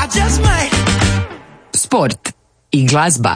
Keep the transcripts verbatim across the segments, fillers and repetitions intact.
just might. Sport i glazba.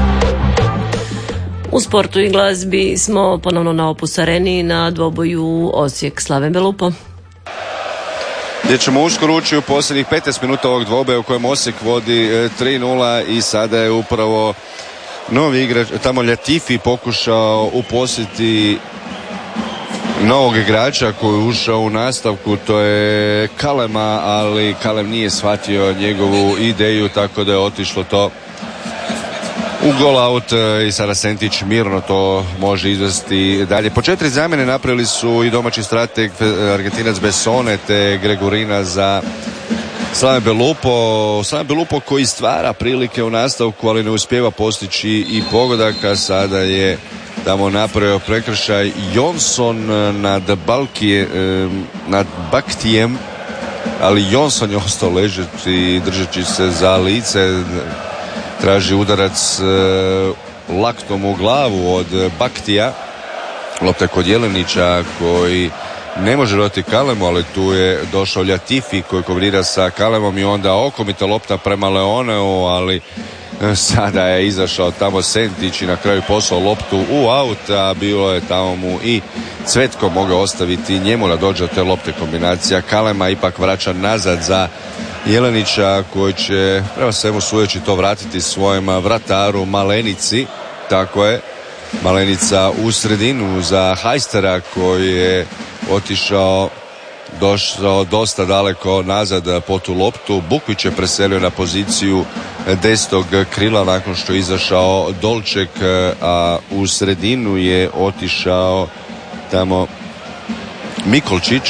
U sportu i glazbi smo ponovno na Opus Areni na dvoboju Osijek Slaven Belupo. Gdje ćemo uskoro ući u posljednjih petnaest minuta ovog dvoboja u kojem Osijek vodi tri nula i sada je upravo novi igrač, tamo Latifi pokušao uposliti novog igrača koji je ušao u nastavku, to je Kalema, ali Kalem nije shvatio njegovu ideju, tako da je otišlo to u gol out i sada Sentić mirno to može izvesti dalje. Po četiri zamjene napravili su i domaći strateg Argentinac Besone te Gregorina za Slaven Belupo. Slaven Belupo koji stvara prilike u nastavku, ali ne uspijeva postići i pogodaka. Sada je tamo napravio prekršaj Jonson nad Balkije, nad Baktijem, ali Jonson je ostao ležeći, držeći se za lice. Traži udarac e, laktom u glavu od Baktija. Lopta kod Jelenića koji ne može doti Kalemu, ali tu je došao Latifi koji kombinira sa Kalemom i onda okomita lopta prema Leoneu, ali e, sada je izašao tamo Sentić i na kraju poslao loptu u aut, a bilo je tamo mu i Cvetko mogao ostaviti njemu da dođe od te lopte. Kombinacija Kalema ipak vraća nazad za Jelenića koji će prema svemu sudeći to vratiti svojem vrataru Malenici. Tako je, Malenica u sredinu za Hajstera koji je otišao, došao dosta daleko nazad po tu loptu. Bukvić je preselio na poziciju desnog krila nakon što je izašao Dolček, a u sredinu je otišao tamo Mikolčić.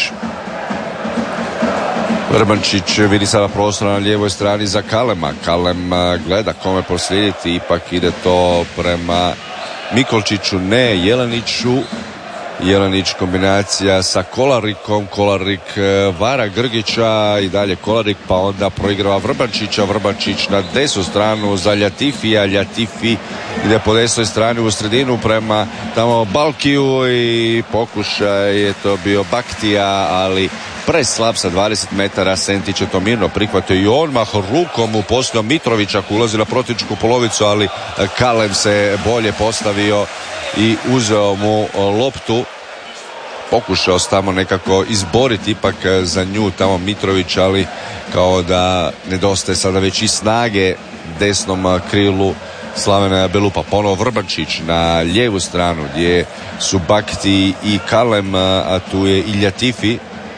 Vrbančić vidi sada prostor na lijevoj strani za Kalema. Kalem gleda kome proslijediti, ipak ide to prema Mikolčiću, ne Jeleniću. Jelenić kombinacija sa Kolarikom, Kolarik vara Grgića i dalje Kolarik, pa onda proigrava Vrbančića, Vrbančić na desnu stranu za Ljatifija, Ljatifi ide po desnoj strani u sredinu prema tamo Balkiju i pokušaj je to bio Baktija, ali preslab sa dvadeset metara. Sentić je to mirno prihvatio i odmah rukom uposlio Mitrovića koji ulazi na protivničku polovicu, ali Kalem se bolje postavio i uzeo mu loptu. Pokušao se tamo nekako izboriti ipak za nju tamo Mitrović, ali kao da nedostaje sada već i snage desnom krilu Slavena Belupa. Ponovo Vrbančić na lijevu stranu gdje su Bakti i Kalem, a tu je i Ljatifi.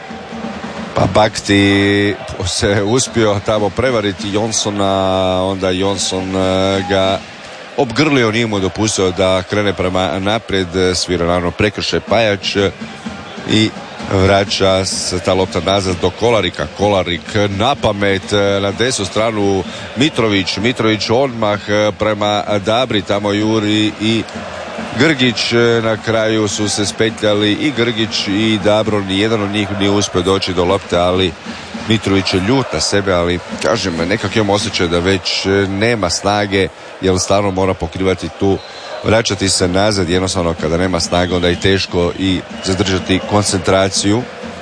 Pa Bakti se uspio tamo prevariti Jonsona, onda Jonson ga obgrlio, nije mu dopustio da krene prema naprijed, svira naravno prekršaj Pajač i vraća se ta lopta nazad do Kolarika. Kolarik na pamet na desnu stranu Mitrović, Mitrović odmah prema Dabri, tamo Juri i Grgić. Na kraju su se spetljali i Grgić i Dabro, nijedan od njih nije uspio doći do lopte, ali Mitrović je ljut na sebe, ali kažem, nekako imam osjećaj da već nema snage, jer stalno mora pokrivati tu, vraćati se nazad, jednostavno kada nema snage onda je teško i zadržati koncentraciju.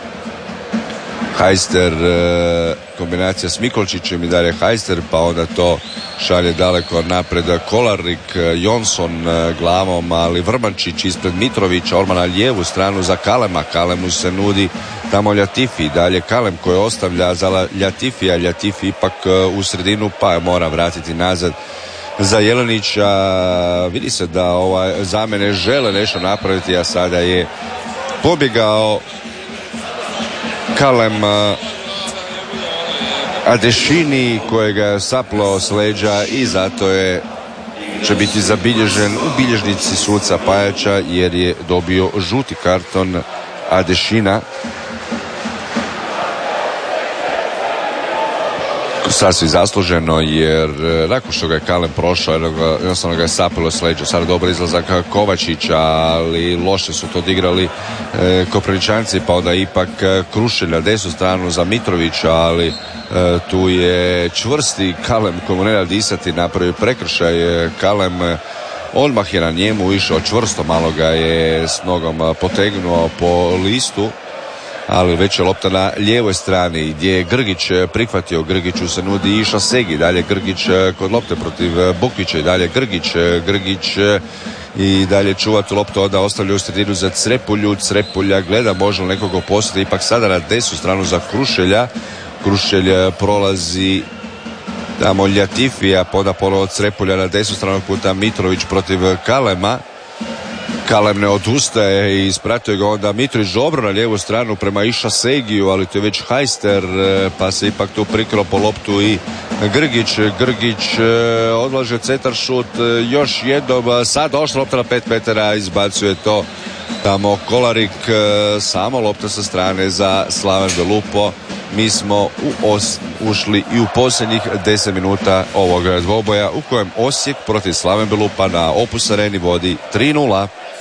Hajster, kombinacija s Mikolčićem i dalje Hajster, pa onda to šalje daleko napred Kolarik, Jonson glavom, ali Vrbančić ispred Mitrovića, odmah na lijevu stranu za Kalema. Kalemu se nudi tamo Ljatifi, dalje Kalem koji ostavlja za Ljatifija, Ljatifi ipak u sredinu, pa mora vratiti nazad za Jelenića. Vidi se da ovaj zamjene žele nešto napraviti, a sada je pobjegao Kalem Adešini kojega je saplao s leđa i zato je će biti zabilježen u bilježnici suca Pajača jer je dobio žuti karton Adešina. Sasvim zasluženo, jer nakon što ga je Kalem prošao, jednostavno ga je sapilo s leđa. Sada dobar izlazak Kovačića, ali loše su to odigrali e, Koprivničanci, pa onda ipak Krušelj na desnu stranu za Mitrovića, ali e, tu je čvrsti Kalem komu ne da disati, napravio prekršaj. Kalem odmah je na njemu išao čvrsto, malo ga je s nogom potegnuo po listu, ali već je lopta na lijevoj strani gdje je Grgić prihvatio. Grgiću se nudi Iša Segi, dalje Grgić kod lopte protiv Bukvića i dalje Grgić, Grgić i dalje čuva tu loptu, onda ostavlja u sredinu za Crepulju. Crepulja gleda može li nekoga poslati, ipak sada na desnu stranu za Krušelja. Krušelj prolazi tamo Ljatifija, poda ponovo Crepulja na desnu stranu puta Mitrović protiv Kalema. Kalem ne odustaje i ispratio ga onda Mitrović dobro na lijevu stranu prema Iša Segiju, ali to je već Hajster, pa se ipak tu prikrilo po loptu i Grgić. Grgić odlaže centar šut, još jednom, sad došla lopta na pet metara, izbacuje to tamo Kolarik, samo lopta sa strane za Slaven Belupo. Mi smo u os, ušli i u posljednjih deset minuta ovog dvoboja u kojem Osijek protiv Slaven Belupa na Opus Areni vodi tri nula.